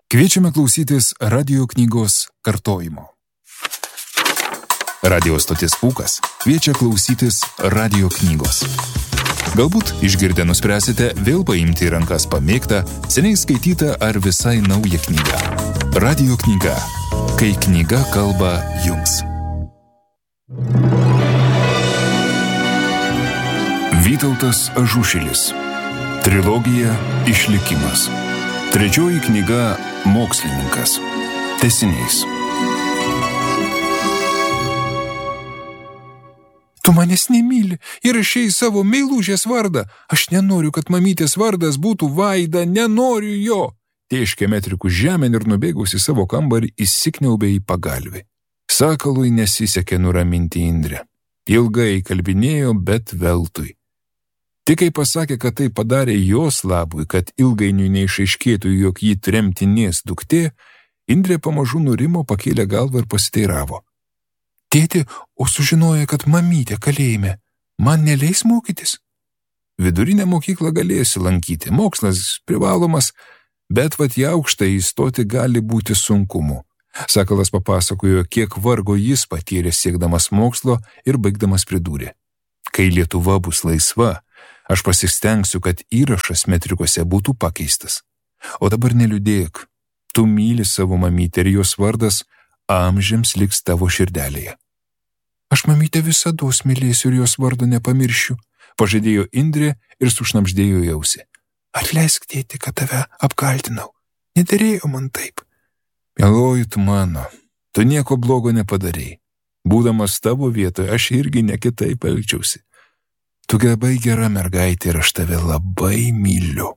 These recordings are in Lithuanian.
Kviečiame klausytis radio knygos kartojimo. Radio stotis Pūkas kviečia klausytis radio knygos. Galbūt išgirdę nuspręsite vėl paimti į rankas pamėgtą, seniai skaitytą ar visai naują knygą. Radio knyga. Kai knyga kalba jums. Vytautas Ažušilis. Trilogija Išlikimas. Trečioji knyga Mokslininkas. Tęsinys. Tu manęs nemyli ir rašei savo meilužės vardą. Aš nenoriu, kad mamytės vardas būtų Vaida, nenoriu jo. Tėškė metrikus žemėn ir nubėgus į savo kambarį įsikniaubė į pagalvį. Sakalui nesisekė nuraminti Indrę. Ilgai kalbinėjo, bet veltui. Tik kai pasakė, kad tai padarė jos labui, kad ilgainiui neišaiškėtų, jog jį tremtinės duktė, Indrė pamažu nurimo, pakėlė galvą ir pasiteiravo. Tėti, o sužinoja, kad mamytė kalėjime, man neleis mokytis? Vidurinę mokyklą galėsi lankyti, mokslas privalomas, bet vat į aukštą įstoti gali būti sunkumu. Sakalas papasakojo, kiek vargo jis patyrė siekdamas mokslo ir baigdamas pridūrė. Kai Lietuva bus laisva, aš pasistengsiu, kad įrašas metrikose būtų pakeistas. O dabar neliūdėk, tu myli savo mamytę ir jos vardas amžiams liks tavo širdelėje. Aš mamytę visados mylėsiu ir jos vardo nepamiršiu, pažadėjo Indrė ir sušnabždėjo į ausį. Atleisk, tėti, kad tave apkaltinau. Nederėjo man taip. Mieloji tu mano, tu nieko blogo nepadarei. Būdamas tavo vietoje, aš irgi ne kitaip elgčiausi. Tu labai gera mergaitė ir aš tave labai myliu.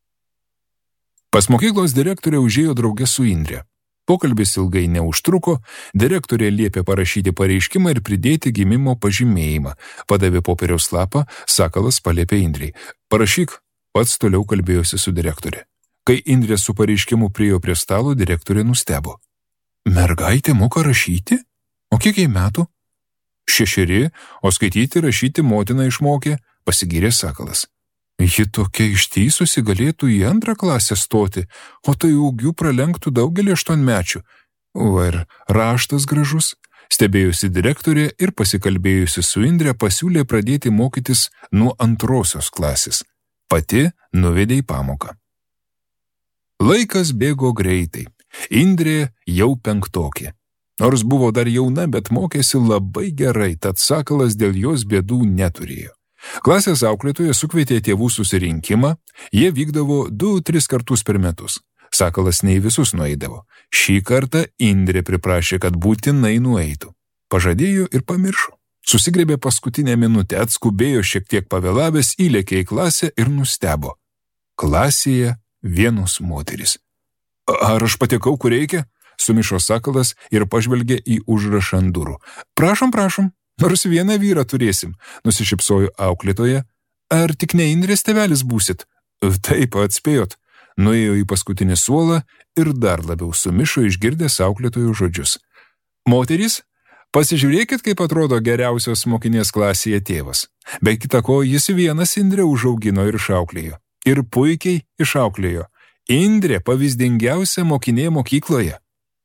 Pas mokyklos direktorė užėjo draugė su Indrė. Pokalbis ilgai neužtruko, direktorė liepė parašyti pareiškimą ir pridėti gimimo pažymėjimą. Padavė popieriaus lapą, Sakalas paliepė Indrei. Parašyk, pats toliau kalbėjosi su direktorė. Kai Indrė su pareiškimu priėjo prie stalo, direktorė nustebo. Mergaitė moka rašyti? O kiek jai metų? 6, o skaityti rašyti motina išmokė, pasigyrė Sakalas. Ji tokia ištįsusi galėtų į 2 klasę stoti, o tai ūgiu pralenktų daugelį 8-mečių. O ir raštas gražus. Stebėjusi direktorė ir pasikalbėjusi su Indrė pasiūlė pradėti mokytis nuo 2 klasės. Pati nuvedė į pamoką. Laikas bėgo greitai. Indrė jau 5. Nors buvo dar jauna, bet mokėsi labai gerai, tad Sakalas dėl jos bėdų neturėjo. Klasės auklėtoja sukvietė tėvų susirinkimą, jie vykdavo 2-3 kartus per metus. Sakalas ne į visus nueidavo. Šį kartą Indrė priprašė, kad būtinai nueitų. Pažadėjo ir pamiršo. Susigrėbė paskutinę minutę, atskubėjo šiek tiek pavėlavęs, įlėkė į klasę ir nustebo. Klasėje vienos moteris. Ar aš patekau, kur reikia? Sumišo Sakalas ir pažvelgė į užrašą ant durų. Prašom, prašom. Nors vieną vyrą turėsim, nusišypsojo auklėtoja. Ar tik ne Indrės tėvelis būsit? Taip, atspėjot. Nuėjo į paskutinį suolą ir dar labiau sumišo išgirdęs auklėtojų žodžius. Moterys, pasižiūrėkit, kaip atrodo geriausios mokinės klasėje tėvas. Be kita ko, jis vienas Indrę užaugino ir išauklėjo. Ir puikiai išauklėjo. Indrė pavyzdingiausia mokinė mokykloje.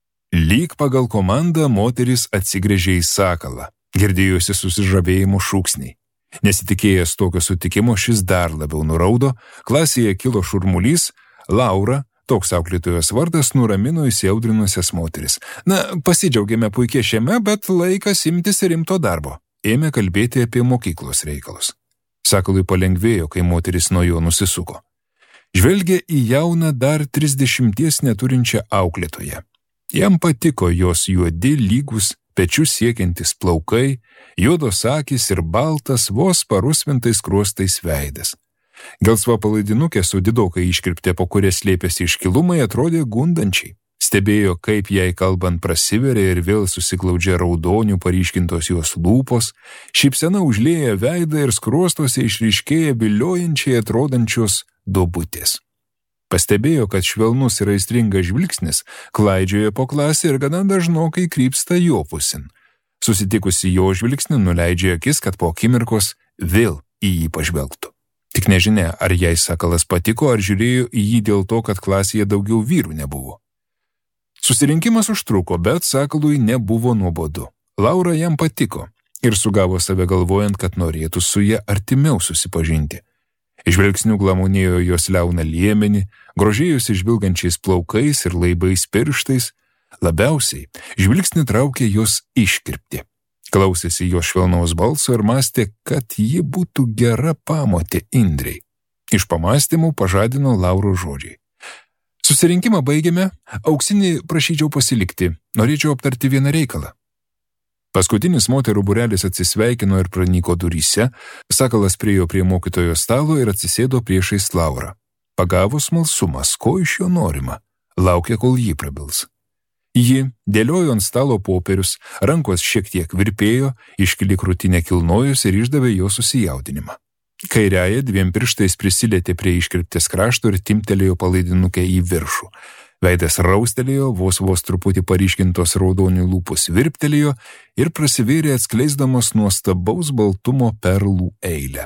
Lyg pagal komandą moteris atsigręžė į Sakalą. Girdėjosi susižavėjimo šūksniai. Nesitikėjęs tokio sutikimo, šis dar labiau nuraudo, klasėje kilo šurmulys, Laura, toks auklėtojos vardas, nuramino įsiaudrinusias moteris. Na, pasidžiaugėme puikiai šiame, bet laikas imtis rimto darbo. Ėmė kalbėti apie mokyklos reikalus. Sakalui palengvėjo, kai moteris nuo jo nusisuko. Žvelgė į jauną dar 30 neturinčią auklėtoją. Jam patiko jos juodi lygus, pečius siekiantis plaukai, juodos akys ir baltas, vos parusvintais skruostais veidas. Gelsva palaidinukė su didokai iškirptė, po kuria slėpėsi iškilumai, atrodė gundančiai. Stebėjo, kaip jai kalbant prasiveria ir vėl susiglaudžia raudonių paryškintos jos lūpos, šypsena užlieja veidą ir skruostose išryškėja viliojančiai atrodančios duobutės. Pastebėjo, kad švelnus ir aistringas žvilgsnis klaidžioja po klasę ir gana dažnokai krypsta jo pusin. Susitikusi jo žvilgsnį nuleidžia akis, kad po akimirkos vėl į jį pažvelgtų. Tik nežinia, ar jai Sakalas patiko, ar žiūrėjo į jį dėl to, kad klasėje daugiau vyrų nebuvo. Susirinkimas užtruko, bet Sakalui nebuvo nuobodu. Laura jam patiko ir sugavo save galvojant, kad norėtų su ja artimiau susipažinti. Žvilgsnių glamonėjo jos liauną liemenį, grožėjosi žvilgančiais plaukais ir laibais pirštais. Labiausiai žvilgsnį traukė jos iškirpti. Klausėsi jos švelnaus balso ir mąstė, kad ji būtų gera pamotė Indrei. Iš pamąstymų pažadino Lauro žodžiai. Susirinkimą baigėme, Auksinį prašyčiau pasilikti, norėčiau aptarti vieną reikalą. Paskutinis moterų būrelis atsisveikino ir pranyko duryse, Sakalas priėjo prie mokytojo stalo ir atsisėdo priešais Laurą. Pagavo smalsumas, ko iš jo norima, laukė, kol jį prabils. Ji dėliojo ant stalo popierius, rankos šiek tiek virpėjo, iškili krūtinę kilnojus ir išdavė jo susijaudinimą. Kairiaja 2 pirštais prisilietė prie iškirptės krašto ir timtelėjo palaidinukę į viršų. Veidas raustelėjo, vos truputį paryškintos raudonių lūpos virptelėjo ir prasivėrė atskleisdamas nuostabaus baltumo perlų eilę.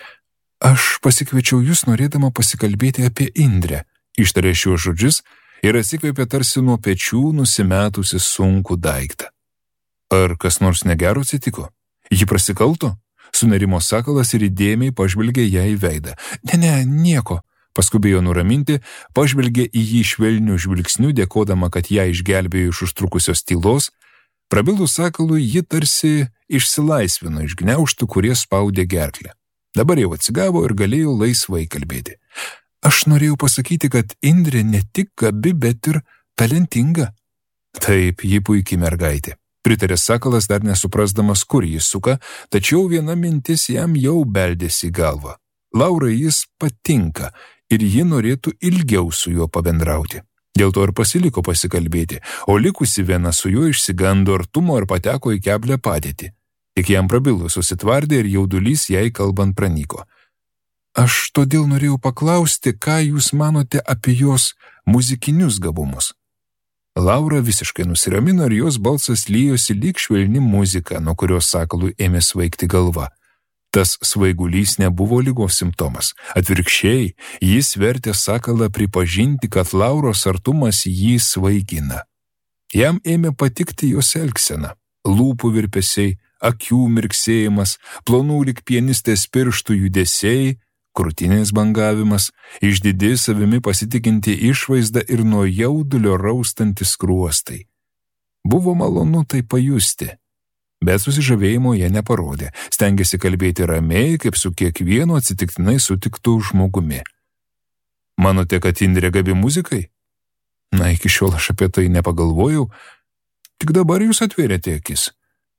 Aš pasikviečiau jūs norėdama pasikalbėti apie Indrę, ištarė šiuos žodžius ir atsikvėpė tarsi nuo pečių nusimetusi sunkų daiktą. Ar kas nors negero atsitiko? Ji prasikalto? Sunerimo Sakalas ir įdėmiai pažvelgė ją į veidą. Ne, nieko. Paskubėjo nuraminti, pažvelgė į jį švelnių žvilgsnių, dėkodama, kad ją išgelbėjo iš užtrukusios tylos. Prabilus Sakalui, ji tarsi išsilaisvino iš gniaužtų, kurie spaudė gerklę. Dabar jau atsigavo ir galėjo laisvai kalbėti. Aš norėjau pasakyti, kad Indrė ne tik gabi, bet ir talentinga. Taip, ji puikiai mergaitė. Pritarė Sakalas, dar nesuprasdamas, kur jis suka, tačiau viena mintis jam jau beldėsi į galvą. Laurai jis patinka ir ji norėtų ilgiau su juo pabendrauti. Dėl to ir pasiliko pasikalbėti, o likusi viena su juo išsigando artumo ir pateko į keblią padėtį. Tik jam prabilus susitvardė ir jaudulys jai kalbant pranyko. Aš todėl norėjau paklausti, ką jūs manote apie jos muzikinius gabumus. Laura visiškai nusiramino ir jos balsas lijosi lyg švelni muzika, nuo kurios Sakalui ėmė svaigti galva. Tas svaigulys nebuvo ligos simptomas. Atvirkščiai, jis vertė Sakalą pripažinti, kad Lauros artumas jį svaigina. Jam ėmė patikti jos elgsena. Lūpų virpesiai, akių mirksėjimas, plonų lyg pianistės pirštų judesiai, krūtinės bangavimas, išdidi savimi pasitikinti išvaizda ir nuo jaudulio raustantis skruostai. Buvo malonu tai pajusti, bet susižavėjimo jie neparodė, stengėsi kalbėti ramiai, kaip su kiekvienu atsitiktinai sutiktų žmogumi. Manote, kad Indrė gabi muzikai? Na, iki šiol aš apie tai nepagalvojau, tik dabar jūs atvėrėte akis.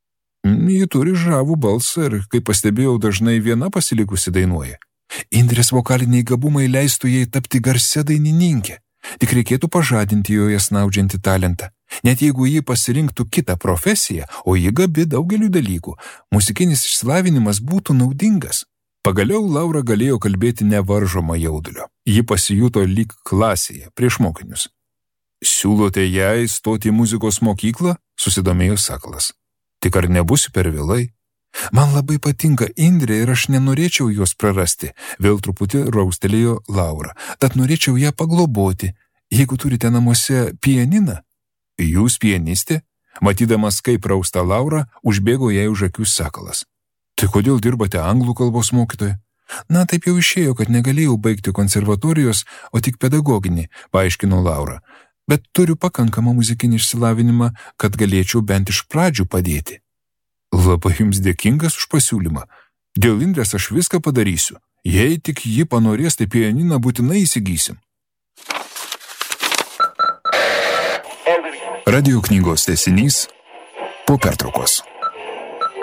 Ji turi žavų balsą ir, kaip pastebėjau, dažnai viena pasilikusi dainuoja. Indrės vokaliniai gabumai leistų jai tapti garsia dainininkė. Tik reikėtų pažadinti joje snaudžiantį talentą. Net jeigu ji pasirinktų kitą profesiją, o ji gabi daugeliu dalykų, muzikinis išsilavinimas būtų naudingas. Pagaliau Laura galėjo kalbėti nevaržomą jaudulio. Ji pasijuto lyg klasėje, prieš mokinius. Siūlote jai stoti į muzikos mokyklą? Susidomėjo Sakalas. Tik ar nebus per vėlai? Man labai patinka Indrė ir aš nenorėčiau jos prarasti, vėl truputį raustelėjo Laura, tad norėčiau ją pagloboti. Jeigu turite namuose pianiną? Jūs pianistė? Matydamas, kaip rausta Laura, užbėgo jai už akių Sakalas. Tai kodėl dirbate anglų kalbos mokytoja? Na, taip jau išėjo, kad negalėjau baigti konservatorijos, o tik pedagoginį, paaiškino Laura. Bet turiu pakankamą muzikinį išsilavinimą, kad galėčiau bent iš pradžių padėti. Labai jums dėkingas už pasiūlymą. Dėl Indrės aš viską padarysiu. Jei tik ji panorės, tai pianiną būtinai įsigysim. Radio knygos tęsinys po pertraukos.